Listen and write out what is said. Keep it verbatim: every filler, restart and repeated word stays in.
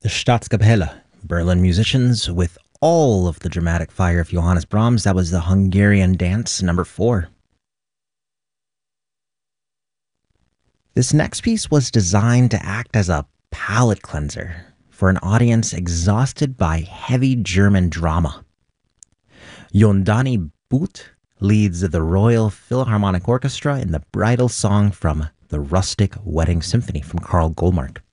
The Staatskapelle, Berlin musicians with all of the dramatic fire of Johannes Brahms. That was the Hungarian Dance, number four. This next piece was designed to act as a palate cleanser for an audience exhausted by heavy German drama. Yondani Boot leads the Royal Philharmonic Orchestra in the bridal song from the Rustic Wedding Symphony from Karl Goldmark.